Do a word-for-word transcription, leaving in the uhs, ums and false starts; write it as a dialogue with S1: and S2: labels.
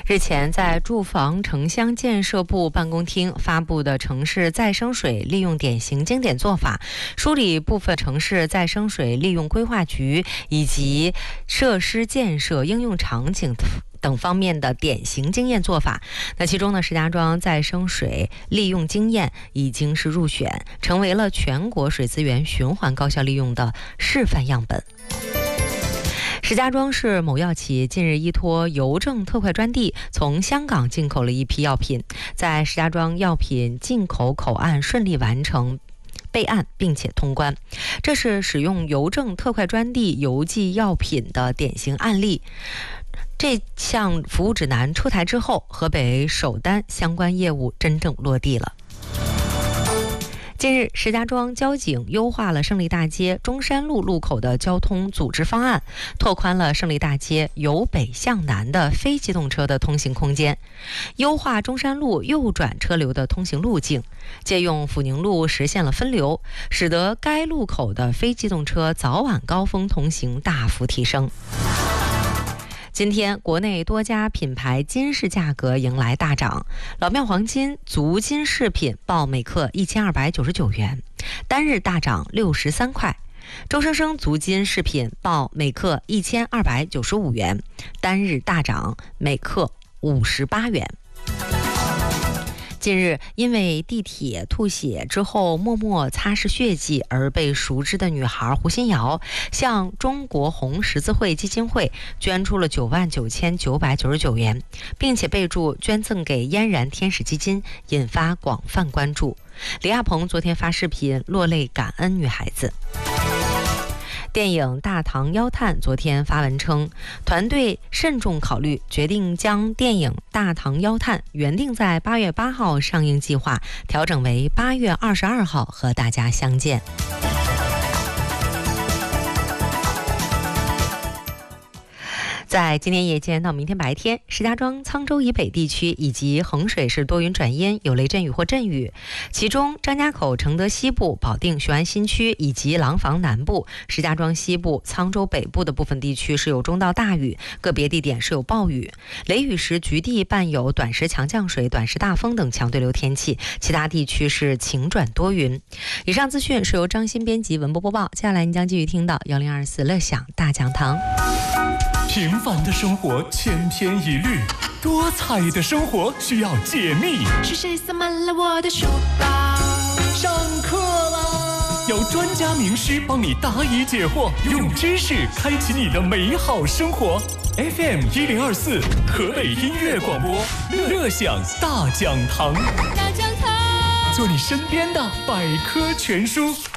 S1: 日前，在住房城乡建设部办公厅发布的城市再生水利用典型经典做法，梳理部分城市再生水利用规划局以及设施建设应用场景等方面的典型经验做法。那其中呢，石家庄再生水利用经验已经是入选，成为了全国水资源循环高效利用的示范样本。石家庄市某药企近日依托邮政特快专递，从香港进口了一批药品，在石家庄药品进口口岸顺利完成备案并且通关，这是使用邮政特快专递邮寄药品的典型案例。这项服务指南出台之后，河北首单相关业务真正落地了。近日，石家庄交警优化了胜利大街中山路路口的交通组织方案，拓宽了胜利大街由北向南的非机动车的通行空间，优化中山路右转车流的通行路径，借用抚宁路实现了分流，使得该路口的非机动车早晚高峰通行大幅提升。今天，国内多家品牌金饰价格迎来大涨。老庙黄金足金饰品报每克一千二百九十九元，单日大涨六十三块。周生生足金饰品报每克一千二百九十五元，单日大涨每克五十八元。近日，因为地铁吐血之后默默擦拭血迹而被熟知的女孩胡新瑶，向中国红十字会基金会捐出了九万九千九百九十九元，并且备注捐赠给嫣然天使基金，引发广泛关注。李亚鹏昨天发视频落泪感恩女孩子。电影《大唐妖探》昨天发文称，团队慎重考虑，决定将电影《大唐妖探》原定在八月八号上映计划调整为八月二十二号和大家相见。在今天夜间到明天白天，石家庄、沧州以北地区以及衡水是多云转阴，有雷阵雨或阵雨。其中，张家口、承德西部、保定、雄安新区以及廊坊南部、石家庄西部、沧州北部的部分地区是有中到大雨，个别地点是有暴雨。雷雨时局地伴有短时强降水、短时大风等强对流天气，其他地区是晴转多云。以上资讯是由张鑫编辑文播播报。接下来您将继续听到幺零二四乐享大讲堂。
S2: 平凡的生活千篇一律，多彩的生活需要解密。
S3: 是谁塞满了我的书包？
S2: 上课啦！有专家名师帮你答疑解惑，用知识开启你的美好生活。F M 一零二四，河北音乐广播，乐享大讲堂。
S3: 大讲堂，
S2: 做你身边的百科全书。